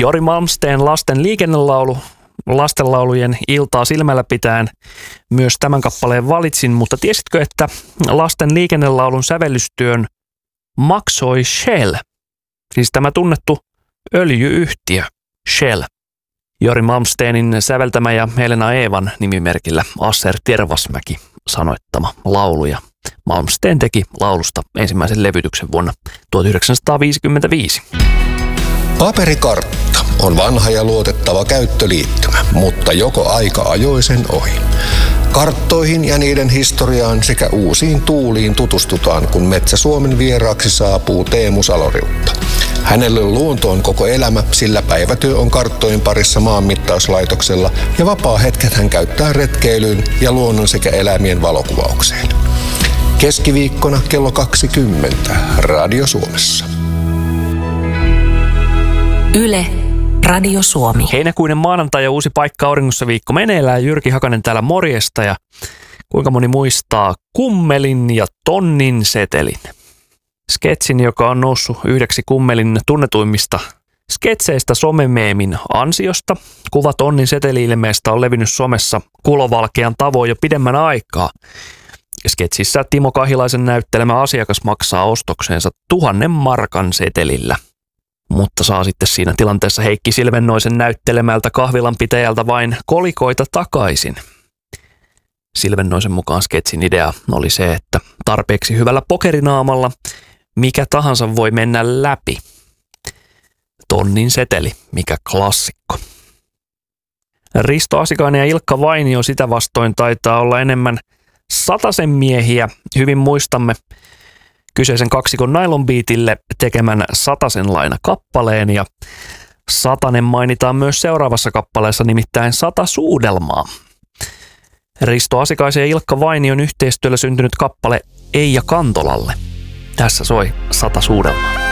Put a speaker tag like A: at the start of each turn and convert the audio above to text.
A: Jori Malmsteen lasten liikennelaulu, lastenlaulujen iltaa silmällä pitäen myös tämän kappaleen valitsin, mutta tiesitkö, että lasten liikennelaulun sävellystyön maksoi Shell, siis tämä tunnettu öljy-yhtiö Shell. Jori Malmsteenin säveltämä ja Helena Eevan nimimerkillä Asser Tervasmäki sanoittama laulu, ja Malmsteen teki laulusta ensimmäisen levytyksen vuonna 1955.
B: Paperikartta on vanha ja luotettava käyttöliittymä, mutta joko aika ajoi sen ohi. Karttoihin ja niiden historiaan sekä uusiin tuuliin tutustutaan, kun Metsä Suomen vieraaksi saapuu Teemu Saloriutta. Hänelle luonto on koko elämä, sillä päivätyö on karttojen parissa maanmittauslaitoksella ja vapaa-hetket hän käyttää retkeilyyn ja luonnon sekä eläimien valokuvaukseen. Keskiviikkona kello 20 Radio Suomessa.
C: Yle, Radio Suomi.
A: Heinäkuinen maanantai ja uusi paikka auringossa viikko meneillään. Jyrki Hakanen täällä morjesta, ja kuinka moni muistaa Kummelin ja tonnin setelin. Sketsin, joka on noussut yhdeksi Kummelin tunnetuimmista sketseistä somemeemin ansiosta. Kuva tonnin seteli-ilmeestä on levinnyt somessa kulovalkean tavoin jo pidemmän aikaa. Sketsissä Timo Kahilaisen näyttelemä asiakas maksaa ostokseensa 1000 markan setelillä, mutta saa sitten siinä tilanteessa Heikki Silvennoisen näyttelemältä kahvilanpitäjältä vain kolikoita takaisin. Silvennoisen mukaan sketsin idea oli se, että tarpeeksi hyvällä pokerinaamalla mikä tahansa voi mennä läpi. Tonnin seteli, mikä klassikko. Risto Asikainen ja Ilkka Vainio sitä vastoin taitaa olla enemmän satasen miehiä. Hyvin muistamme kyseisen kaksikon Nylon Beatille tekemän Satasen laina kappaleen, ja Satanen mainitaan myös seuraavassa kappaleessa, nimittäin Satasuudelmaa. Risto Asikaisen ja Ilkka Vainion yhteistyöllä syntynyt kappale Eija Kantolalle. Tässä soi Satasuudelmaa.